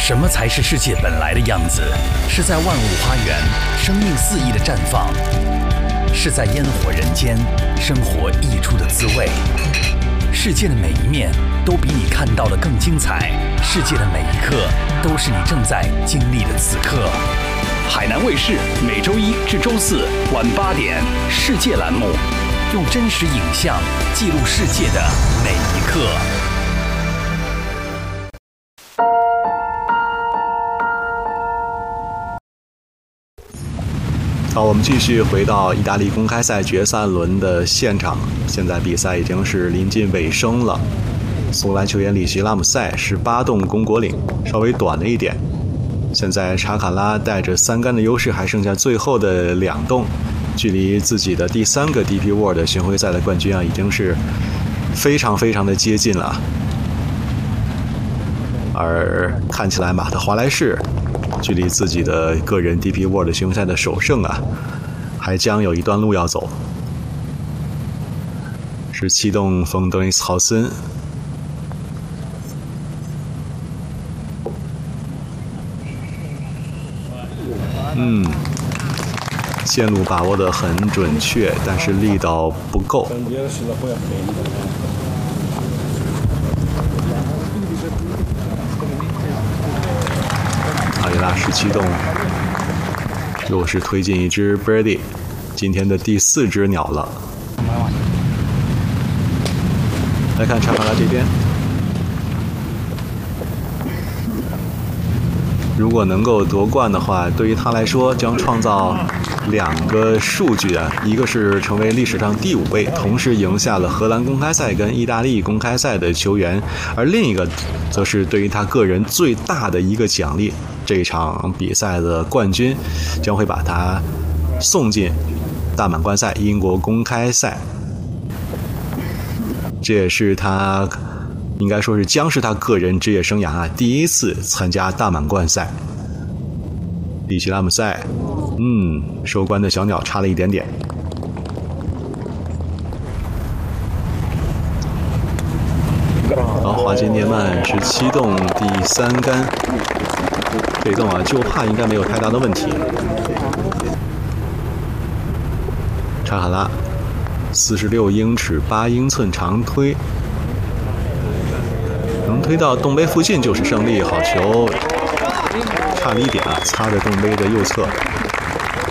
什么才是世界本来的样子？是在万物花园，生命肆意的绽放；是在烟火人间，生活溢出的滋味。世界的每一面都比你看到的更精彩，世界的每一刻都是你正在经历的此刻。海南卫视每周一至周四晚8点，世界栏目，用真实影像记录世界的每一刻。 好，我们继续回到意大利公开赛决赛轮的现场。现在比赛已经是临近尾声了。苏格兰球员里奇拉姆塞18洞攻果岭，稍微短了一点。现在查卡拉带着3杆的优势，还剩下最后的2洞，距离自己的第3个 DP World 巡回赛的冠军已经是非常的接近了。而看起来马特华莱士距离自己的个人 DP World 巡回赛的首胜还将有一段路要走。17洞冯德尼斯豪森，线路把握得很准确，但是力道不够。阿里拉17洞又是推进一只 birdie， 今天的第4只鸟了。来看查卡拉这边，如果能够夺冠的话，对于他来说将创造2个数据一个是成为历史上第5位同时赢下了荷兰公开赛跟意大利公开赛的球员，而另一个则是对于他个人最大的一个奖励，这场比赛的冠军将会把他送进大满贯赛英国公开赛，这也是他应该说是将是他个人职业生涯第1次参加大满贯赛。里奇拉姆塞收官的小鸟差了一点点。好，华金涅曼17洞第3杆，这洞就怕应该没有太大的问题。查卡拉46英尺8英寸长推，能推到洞杯附近就是胜利。好球，差了一点擦着洞杯的右侧。